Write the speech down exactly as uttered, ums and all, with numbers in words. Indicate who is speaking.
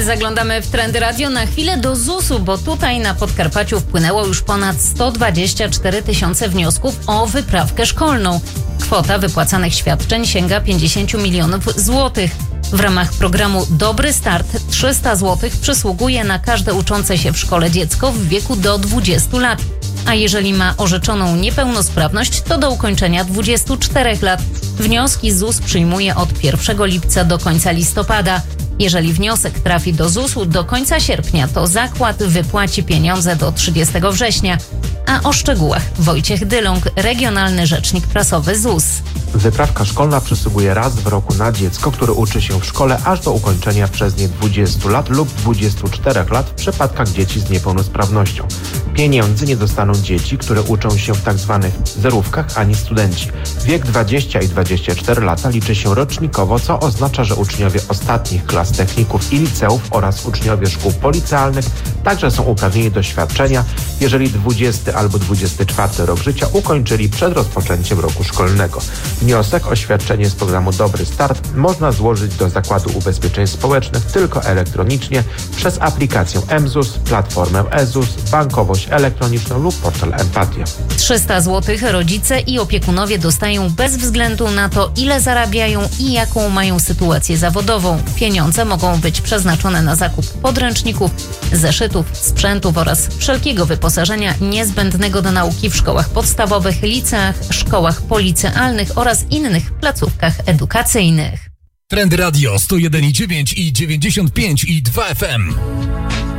Speaker 1: Zaglądamy w Trendy Radio na chwilę do zusu, bo tutaj na Podkarpaciu wpłynęło już ponad sto dwadzieścia cztery tysiące wniosków o wyprawkę szkolną. Kwota wypłacanych świadczeń sięga pięćdziesiąt milionów złotych. W ramach programu Dobry Start trzysta złotych przysługuje na każde uczące się w szkole dziecko w wieku do dwudziestu lat. A jeżeli ma orzeczoną niepełnosprawność, to do ukończenia dwudziestu czterech lat. Wnioski ZUS przyjmuje od pierwszego lipca do końca listopada. Jeżeli wniosek trafi do zusu do końca sierpnia, to zakład wypłaci pieniądze do trzydziestego września. A o szczegółach Wojciech Dyląg, regionalny rzecznik prasowy ZUS.
Speaker 2: Wyprawka szkolna przysługuje raz w roku na dziecko, które uczy się w szkole aż do ukończenia przez nie dwudziestu lat lub dwudziestu czterech lat w przypadkach dzieci z niepełnosprawnością. Pieniędzy nie dostaną dzieci, które uczą się w tzw. zerówkach, ani studenci. Wiek dwadzieścia i dwadzieścia cztery lata liczy się rocznikowo, co oznacza, że uczniowie ostatnich klas techników i liceów oraz uczniowie szkół policealnych także są uprawnieni do świadczenia, jeżeli dwudziesty albo dwudziesty czwarty rok życia ukończyli przed rozpoczęciem roku szkolnego. Wniosek o świadczenie z programu Dobry Start można złożyć do Zakładu Ubezpieczeń Społecznych tylko elektronicznie przez aplikację mZUS, platformę eZUS, bankowość elektroniczną lub portal Empatia.
Speaker 1: trzysta złotych rodzice i opiekunowie dostają bez względu na to, ile zarabiają i jaką mają sytuację zawodową. Pieniądze mogą być przeznaczone na zakup podręczników, zeszytów, sprzętów oraz wszelkiego wyposażenia niezbędnego do nauki w szkołach podstawowych, liceach, szkołach policealnych oraz innych placówkach edukacyjnych.
Speaker 3: Trendy Radio sto jeden i dziewięć i dziewięćdziesiąt pięć i dwa F M.